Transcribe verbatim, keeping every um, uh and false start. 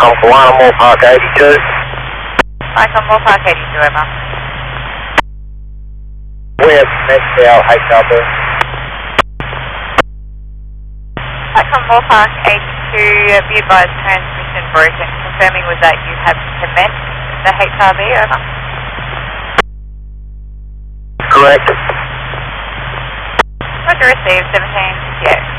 I'm Kalana Moorpark eighty-two. Michael Moorpark eighty-two, over. Web, Medsale, H R B. Michael Moorpark eighty-two, be advised transmission broken. Confirming with that you have commenced the H R B, over. Correct. Roger, received, seventeen fifty-eight.